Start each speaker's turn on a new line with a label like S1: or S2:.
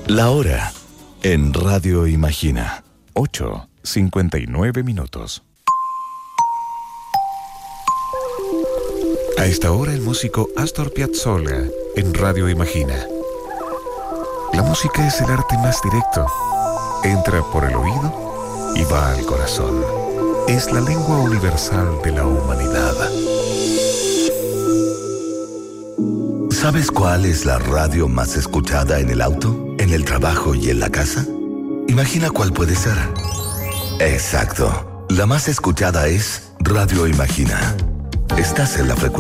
S1: La hora en Radio Imagina. 8:59.
S2: A esta hora el músico Astor Piazzolla en Radio Imagina. La música es el arte más directo. Entra por el oído y va al corazón. Es la lengua universal de la humanidad.
S3: ¿Sabes cuál es la radio más escuchada en el auto, en el trabajo y en la casa? Imagina cuál puede ser. Exacto. La más escuchada es Radio Imagina. Estás en la frecuencia.